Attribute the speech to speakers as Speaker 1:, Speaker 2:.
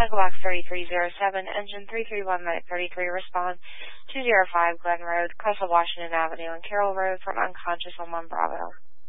Speaker 1: Echo Box 3307, engine 331 Minute 33, respond 205 Glen Road, Castle Washington Avenue, and Carroll Road from unconscious on 1 Bravo.